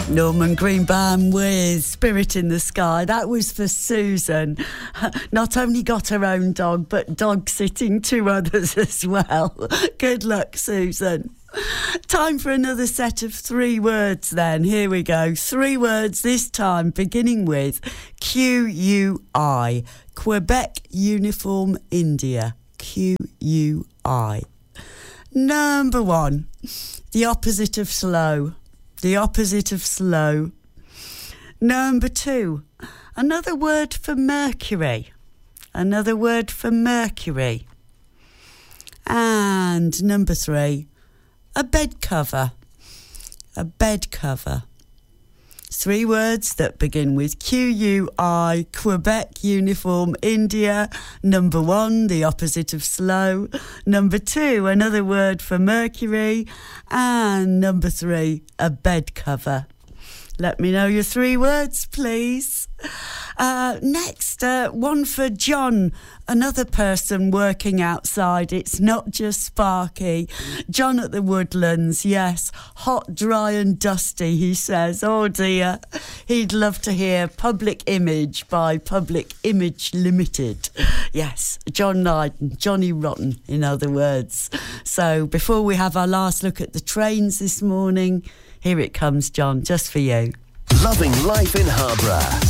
Norman Greenbaum with Spirit in the Sky. That was for Susan. Not only got her own dog, but dog sitting 2 others as well. Good luck, Susan. Time for another set of 3 words then. Here we go. 3 words this time, beginning with QUI. Quebec Uniform India. QUI. Number 1. The opposite of slow. The opposite of slow. Number 2. Another word for Mercury. Another word for Mercury. And number 3. A bed cover. A bed cover. 3 words that begin with QUI, Quebec Uniform India. Number 1, the opposite of slow. Number 2, another word for Mercury. And number 3, a bed cover. Let me know your 3 words, please. Next, one for John, another person working outside. It's not just Sparky. John at the Woodlands, yes. Hot, dry and dusty, he says. Oh dear. He'd love to hear Public Image by Public Image Limited. Yes, John Lydon, Johnny Rotten, in other words. So before we have our last look at the trains this morning, here it comes, John, just for you. Loving life in Harborough.